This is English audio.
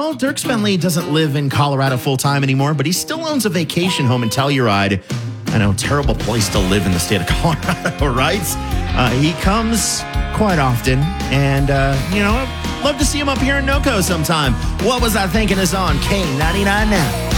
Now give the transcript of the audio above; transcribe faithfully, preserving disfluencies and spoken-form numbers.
Well, Dirk Bentley doesn't live in Colorado full-time anymore, but he still owns a vacation home in Telluride. I know, terrible place to live in the state of Colorado, right? Uh, he comes quite often, and, uh, you know, I'd love to see him up here in NoCo sometime. What Was I Thinking is on K ninety-nine now.